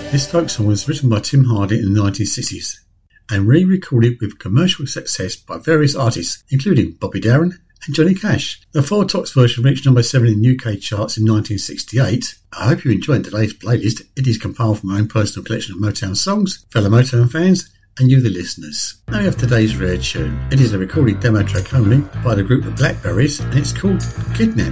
This folk song was written by Tim Harding in the 1960s and re-recorded with commercial success by various artists, including Bobby Darin and Johnny Cash. The Four Tops version reached number 7 in UK charts in 1968. I hope you enjoyed today's playlist. It is compiled from my own personal collection of Motown songs, fellow Motown fans, and you the listeners. Now we have today's rare tune. It is a recorded demo track only by the group The Blackberries, and it's called Kidnap.